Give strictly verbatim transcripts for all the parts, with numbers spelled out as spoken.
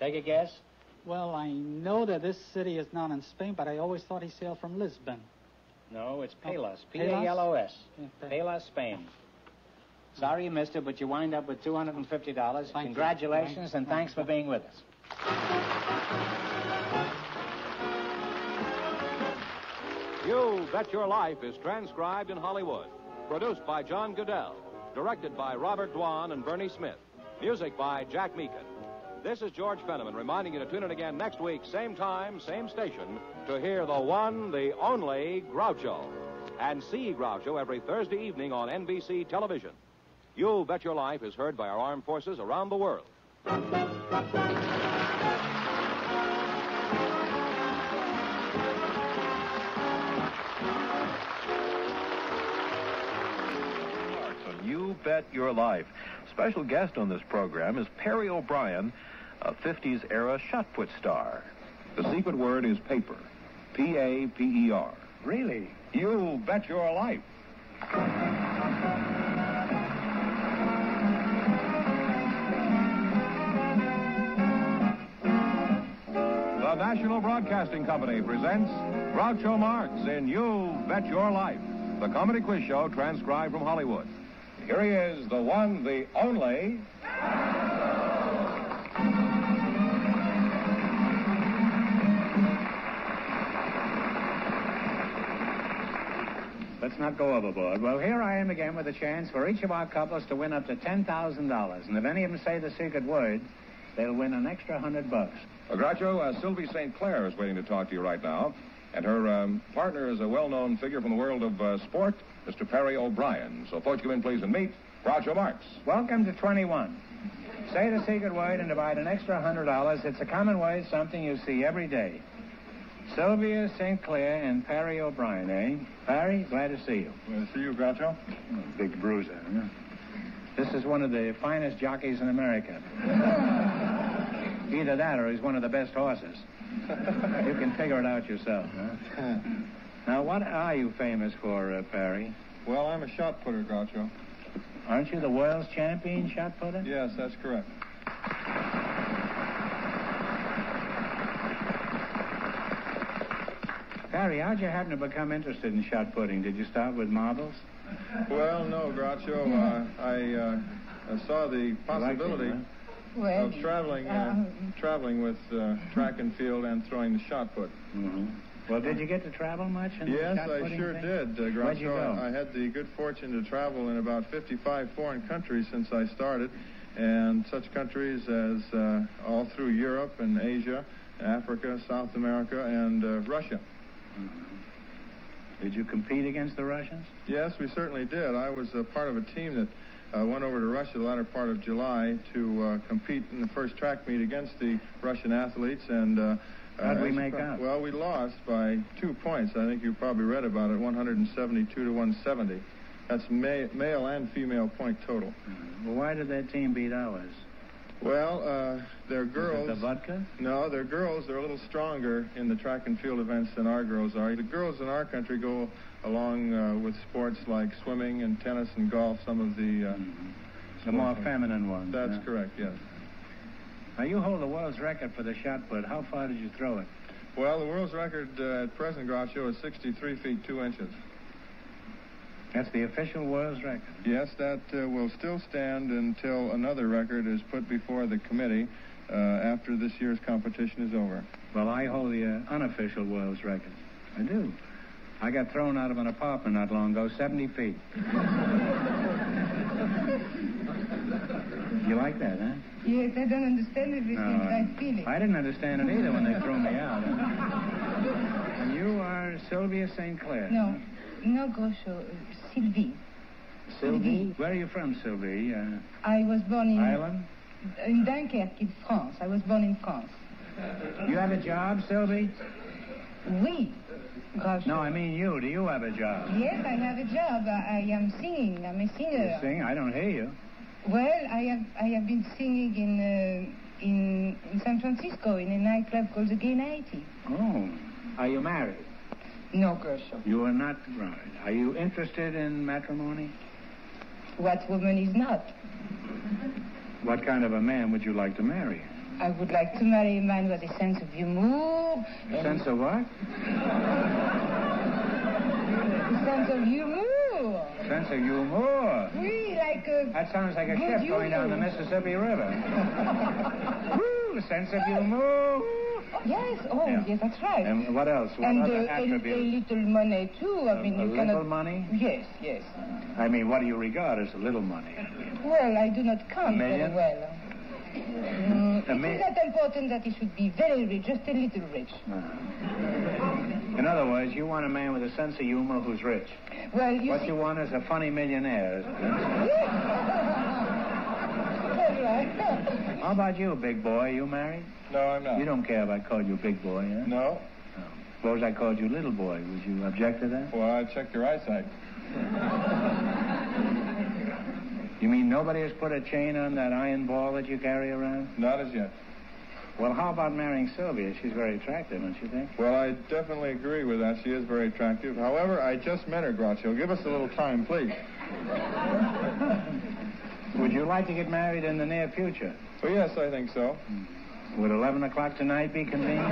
Take a guess? Well, I know that this city is not in Spain, but I always thought he sailed from Lisbon. No, it's Palos. Oh, P A L O S. Yeah, Palos, Spain. Sorry you missed it, but you wind up with two hundred fifty dollars. Thank Congratulations, you. and thanks for being with us. You Bet Your Life is transcribed in Hollywood. Produced by John Goodell. Directed by Robert Dwan and Bernie Smith. Music by Jack Meakin. This is George Fenneman reminding you to tune in again next week, same time, same station, to hear the one, the only Groucho. And see Groucho every Thursday evening on N B C television. You Bet Your Life is heard by our armed forces around the world. You Bet Your Life. Special guest on this program is Perry O'Brien, a fifties-era shot put star. The secret word is paper. P A P E R. Really? You Bet Your Life. The National Broadcasting Company presents Groucho Marx in You Bet Your Life, the comedy quiz show transcribed from Hollywood. Here he is, the one, the only... Let's not go overboard. Well, here I am again with a chance for each of our couples to win up to ten thousand dollars. And if any of them say the secret word, they'll win an extra hundred bucks. Uh, Groucho, uh, Sylvie Saint Clair is waiting to talk to you right now. And her um, partner is a well-known figure from the world of uh, sport, Mister Perry O'Brien. So, folks, come in, please, and meet Groucho Marx. Welcome to twenty-one. Say the secret word and divide an extra hundred dollars. It's a common word, something you see every day. Sylvia Saint Clair and Perry O'Brien, eh? Perry, glad to see you. Glad to see you, Groucho. Oh, big bruiser, huh? This is one of the finest jockeys in America. Either that or he's one of the best horses. You can figure it out yourself, huh? Now, what are you famous for, uh, Perry? Well, I'm a shot putter, Groucho. Aren't you the world's champion shot putter? Yes, that's correct. Perry, how'd you happen to become interested in shot putting? Did you start with marbles? Well, no, Groucho. Uh, I, uh, I saw the possibility Like it, huh? Well, of traveling, uh, traveling with uh, track and field and throwing the shot put. Mm-hmm. Well, did you get to travel much? In Yes, the shot I putting sure thing? did, uh, Groucho. Where'd you go? I had the good fortune to travel in about fifty-five foreign countries since I started, and such countries as uh, all through Europe and Asia, Africa, South America, and uh, Russia. Mm-hmm. Did you compete against the Russians? Yes, we certainly did. I was a part of a team that uh, went over to Russia the latter part of July to uh, compete in the first track meet against the Russian athletes. And uh, how'd uh, we make out? Well, we lost by two points. I think you probably read about it, one seventy-two to one seventy. That's ma- male and female point total. Mm-hmm. Well, why did that team beat ours? Well, uh, they're girls. Was it the vodka? No, they're girls. They're a little stronger in the track and field events than our girls are. The girls in our country go along uh, with sports like swimming and tennis and golf, some of the... Uh, mm-hmm. The more feminine ones. That's huh? correct, yes. Now, you hold the world's record for the shot put. How far did you throw it? Well, the world's record uh, at present, Groucho, is sixty-three feet two inches. That's the official world's record? Yes, that uh, will still stand until another record is put before the committee uh, after this year's competition is over. Well, I hold the uh, unofficial world's record. I do. I got thrown out of an apartment not long ago, seventy feet. You like that, huh? Yes, I don't understand everything, No, but I feel it. I didn't understand it either when they threw me out. And you are Sylvia Saint Clair? No, no, Groucho, uh, Sylvie. Sylvie? Where are you from, Sylvie? Uh, I was born in... Ireland? In Dunkerque, in France. I was born in France. You have a job, Sylvie? Oui, Groucho. No, I mean you. Do you have a job? Yes, I have a job. I, I am singing. I'm a singer. You sing? I don't hear you. Well, I have I have been singing in uh, in, in San Francisco in a nightclub called the Gay ninety. Oh. Are you married? No, Groucho. You are not married. Are you interested in matrimony? What woman is not? What kind of a man would you like to marry? I would like to marry a man with a sense of humor. A sense of what? A sense of humor. Sense of humor. Oui, like a... That sounds like a good ship going down the humor. Mississippi River. Woo, a sense of humor. Yes, oh, Yeah. yes, that's right. And what else? What and other uh, a, a attributes? little money, too. I A- mean, a you little cannot... money? Yes, yes. I mean, what do you regard as a little money? Well, I do not count Million? very well. Mm, A it mi- is not important that he should be very rich, just a little rich. Uh, In other words, you want a man with a sense of humor who's rich. Well, you What see... you want is a funny millionaire. All right. How about you, big boy? You married? No, I'm not. You don't care if I called you big boy, huh? No? Suppose I called you little boy. Would you object to that? Well, I checked your eyesight. You mean nobody has put a chain on that iron ball that you carry around? Not as yet. Well, how about marrying Sylvia? She's very attractive, don't you think? Well, I definitely agree with that. She is very attractive. However, I just met her, Groucho. Give us a little time, please. Would you like to get married in the near future? Well, yes, I think so. Would eleven o'clock tonight be convenient?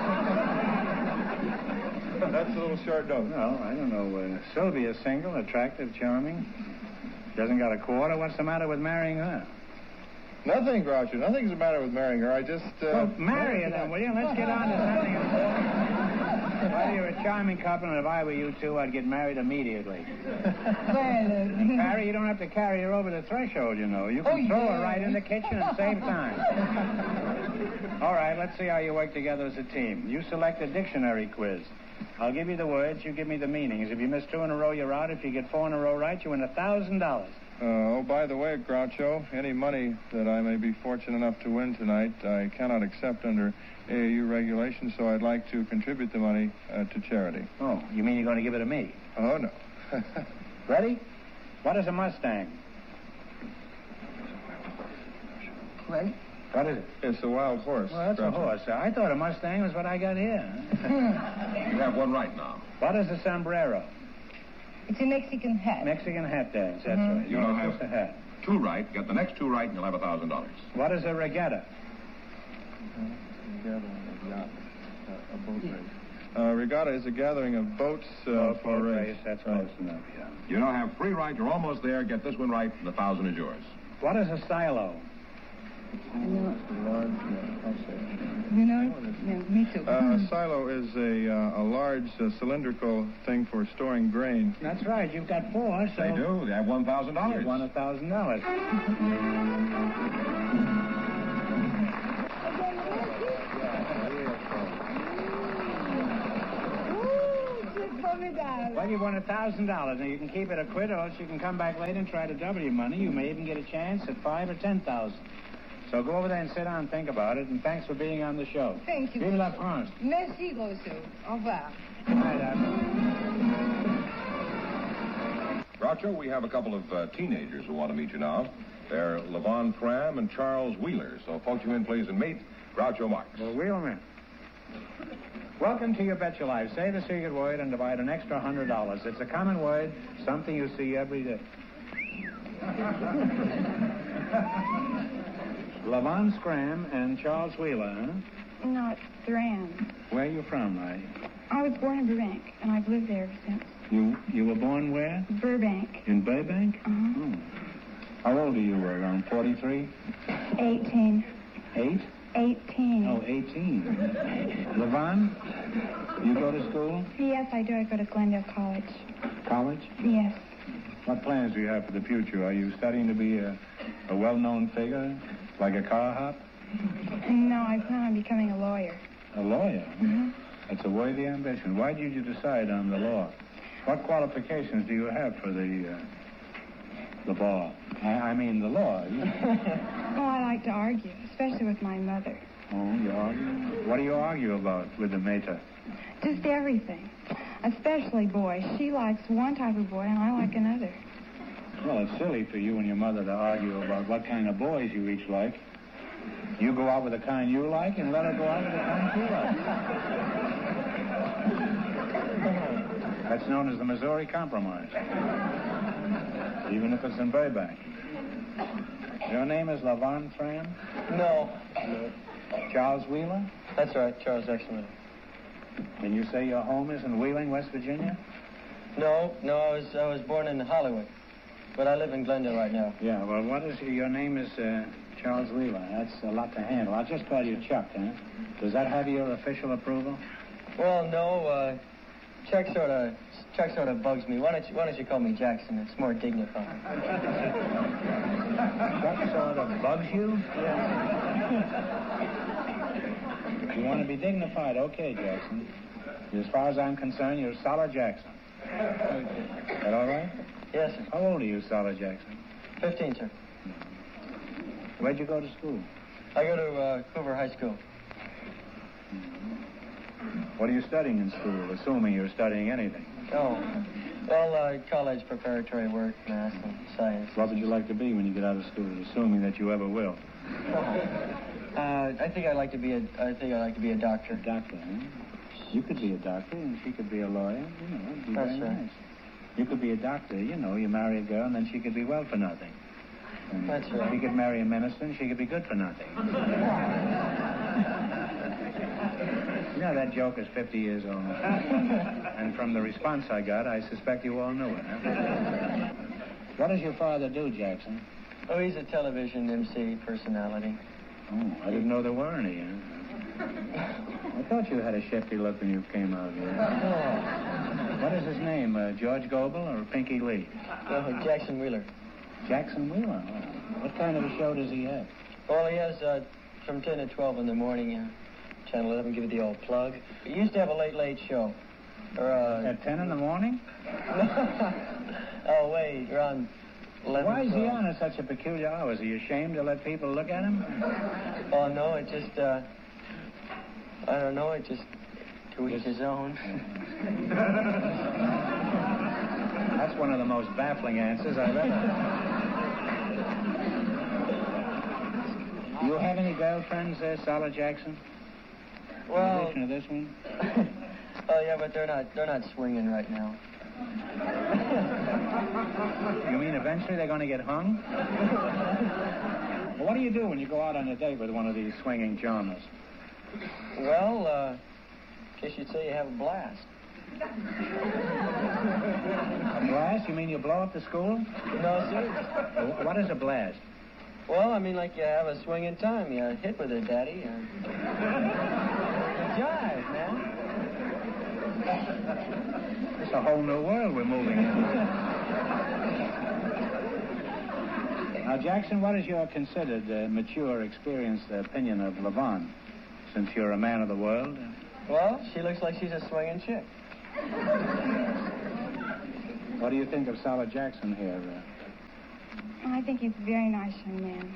That's a little short note. Well, I don't know. Uh, Sylvia's single, attractive, charming. She hasn't got a quarter. What's the matter with marrying her? Nothing, Groucho. Nothing's the matter with marrying her. I just... Uh... Well, marry her then, will you? Let's get on to something important. Well, you're a charming couple, and if I were you two, I'd get married immediately. Well, uh... Harry, you don't have to carry her over the threshold, you know. You can Oh, throw yeah. her right in the kitchen and save time. All right, let's see how you work together as a team. You select a dictionary quiz. I'll give you the words, you give me the meanings. If you miss two in a row, you're out. If you get four in a row right, you win a thousand dollars. Uh, oh, by the way, Groucho, any money that I may be fortunate enough to win tonight, I cannot accept under A A U regulations, so I'd like to contribute the money uh, to charity. Oh, you mean you're going to give it to me? Oh, no. Ready? What is a Mustang? Well, What is it? It's a wild horse. Well, that's a Groucho. horse. I thought a Mustang was what I got here. You have one right now. What is a sombrero? it's a Mexican hat. Mexican hat dance, that's Mhm. right. You know, don't have- just a hat. Two right. Get the next two right, and you'll have a thousand dollars. What is a regatta? Gathering of yacht, uh, a boat race. Uh, regatta is a gathering of boats uh, Oh, for a boat race. race, That's Right. close enough, yeah. You now have three right. You're almost there. Get this one right, and the thousand is yours. What is a silo? No, Large, yeah, I'll say it. you know? Yeah, me too. Uh, a silo is a, uh, a large uh, cylindrical thing for storing grain. That's right. You've got four, so... They do. They have one thousand You dollars. won a thousand dollars. Well, you won a thousand dollars. Now you can keep it a quid, or else you can come back later and try to double your money. You may even get a chance at five or ten thousand. So go over there and sit down and think about it. And thanks for being on the show. Thank you. Vive la France. Merci, Grosso. Au revoir. Good night, Abner. Groucho, we have a couple of uh, teenagers who want to meet you now. They're Levon Fram and Charles Wheeler. So folks you in, please, and meet Groucho Marx. Well, wheelman. Welcome to Your Bet Your Life. Say the secret word and divide an extra hundred dollars. It's a common word, something you see every day. Levon Scram and Charles Wheeler, huh? No, it's Duran. Where are you from, Lottie? I was born in Burbank, and I've lived there ever since. You you were born where? Burbank. In Burbank? Uh-huh. Oh. How old are you? Around forty-three? Eighteen. Eight? Eighteen. Oh, eighteen. Levon, you go to school? Yes, I do. I go to Glendale College. College? Yes. What plans do you have for the future? Are you studying to be a, a well-known figure, like a car hop? No, I plan on becoming a lawyer. A lawyer? Mm-hmm. That's a worthy ambition. Why did you decide on the law? What qualifications do you have for the uh, the bar? I, I mean the law. Oh, I like to argue, especially with my mother. Oh, you argue? What do you argue about with the mater? Just everything. Especially boys. She likes one type of boy, and I like another. Well, it's silly for you and your mother to argue about what kind of boys you each like. You go out with the kind you like, and let her go out with the kind she likes. That's known as the Missouri Compromise. Even if it's in Burbank. Your name is Levon Fram? No. Charles Wheeler? That's right, Charles Jackson Wheeler. And you say your home is in Wheeling, West Virginia? No, no, I was I was born in Hollywood, but I live in Glendale right now. Yeah, well, what is your name is uh, Charles Wheeler. That's a lot to handle. I'll just call you Chuck, huh? Does that have your official approval? Well, no, uh, Chuck sort of Chuck sort of bugs me. Why don't you Why don't you call me Jackson? It's more dignified. Chuck sort of bugs you? You want to be dignified? Okay, Jackson. As far as I'm concerned, you're Solid Jackson. Is that all right? Yes, sir. How old are you, Solid Jackson? Fifteen, sir. Where'd you go to school? I go to uh, Hoover High School. What are you studying in school, assuming you're studying anything? Oh, well, uh, college preparatory work, math, and science. What would you like to be when you get out of school, assuming that you ever will? Uh, I think I'd like to be a. I think I'd like to be a doctor. A doctor, huh? You could be a doctor, and she could be a lawyer. You know, it'd be That's very right. nice. You could be a doctor. You know, you marry a girl, and then she could be well for nothing. And That's right. She could marry a minister, and she could be good for nothing. You know, that joke is fifty years old. And from the response I got, I suspect you all knew it, huh? What does your father do, Jackson? Oh, he's a television M C personality. Oh, I didn't know there were any, huh? I thought you had a shifty look when you came out here. Oh. What is his name, uh, George Goebel or Pinky Lee? No, Jackson Wheeler. Jackson Wheeler? Oh. What kind of a show does he have? Well, he has uh, from ten to twelve in the morning, uh, Channel eleven, give it the old plug. He used to have a late, late show. Or, uh... At ten in the morning? Oh, wait, around eleven. Why is he on at such a peculiar hour? Is he ashamed to let people look at him? Oh, no, it just, uh... I don't know, it just... To each his own. That's one of the most baffling answers I've ever heard. Do you have any girlfriends there, Solid Jackson? Well... In addition to this one? Oh, yeah, but they're not, they're not swinging right now. You mean eventually they're going to get hung? Well, what do you do when you go out on a date with one of these swinging charmers? Well, uh... guess you'd say you have a blast. A blast? You mean you blow up the school? No, sir. Well, what is a blast? Well, I mean, like you have a swinging time. You hit with it, Daddy. Uh... Jive, man. It's a whole new world we're moving into. Now, Jackson, what is your considered uh, mature, experienced opinion of Levon, since you're a man of the world? Well, she looks like she's a swinging chick. What do you think of Solid Jackson here? Uh... I think he's a very nice young man.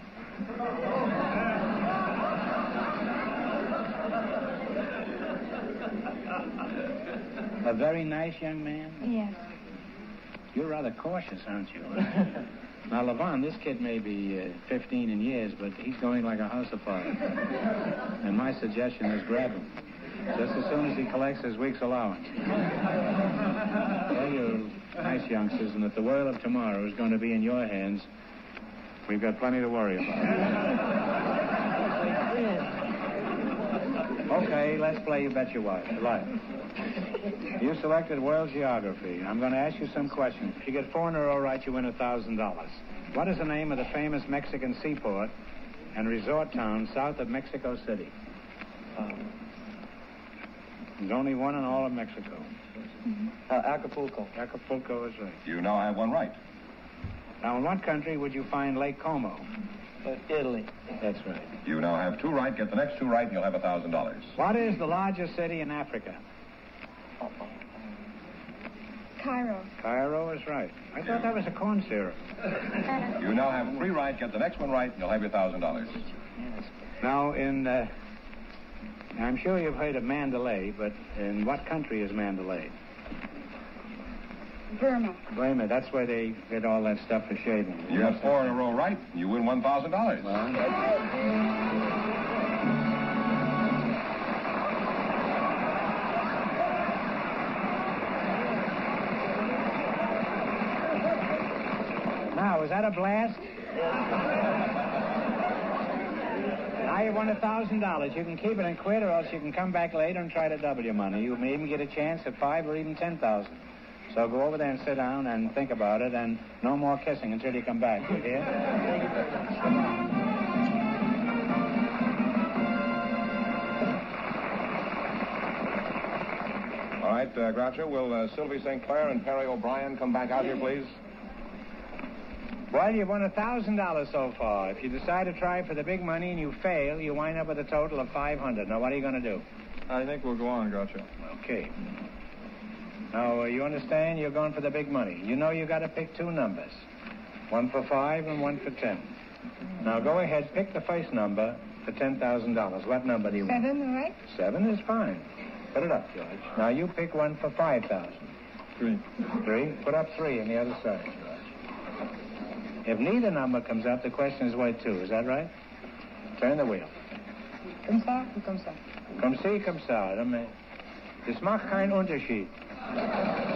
A very nice young man? Yes. You're rather cautious, aren't you? Now, Levon, this kid may be uh, fifteen in years, but he's going like a house afire. And my suggestion is grab him. Just as soon as he collects his week's allowance. Well, you're nice youngsters, and if the world of tomorrow is going to be in your hands, we've got plenty to worry about. Okay, let's play You Bet Your Wife. Life. You selected world geography. I'm going to ask you some questions. If you get four in a row right, you win one thousand dollars. What is the name of the famous Mexican seaport and resort town south of Mexico City? Um, There's only one in all of Mexico. Mm-hmm. Uh, Acapulco. Acapulco is right. You now have one right. Now, in what country would you find Lake Como? Uh, Italy. That's right. You now have two right. Get the next two right, and you'll have one thousand dollars. What is the largest city in Africa? Cairo. Cairo is right. I thought that was a corn syrup. You now have three right. Get the next one right, and you'll have your one thousand dollars. Now, in... Uh, I'm sure you've heard of Mandalay, but in what country is Mandalay? Burma. Burma. That's where they get all that stuff for shaving. You have four in a row right, and you win one thousand dollars. Well, now, was that a blast? I Now you won a thousand dollars. You can keep it and quit, or else you can come back later and try to double your money. You may even get a chance at five or even ten thousand. So go over there and sit down and think about it, and no more kissing until you come back. You hear? Thank you very much. All right, uh, Groucho, will uh, Sylvie Saint Clair and Perry O'Brien come back out here, please? Well, you've won a thousand dollars so far. If you decide to try for the big money and you fail, you wind up with a total of five hundred. Now, what are you going to do? I think we'll go on, Groucho. Okay. Now, uh, you understand you're going for the big money. You know you got to pick two numbers. One for five and one for ten. Now, go ahead, pick the first number for ten thousand dollars. What number do you want? Seven, all right? Seven is fine. Put it up, George. Now, you pick one for five thousand. Three. Three? Put up three on the other side, George. If neither number comes up, the question is worth two. Is that right? Turn the wheel. Comme ça ou comme ça? Comme ci, comme ça. Das macht keinen Unterschied.